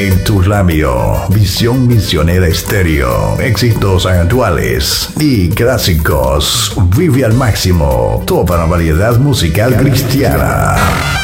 En tus labios, Visión Misionera Estéreo, éxitos actuales y clásicos. Vive al máximo toda la variedad musical cristiana.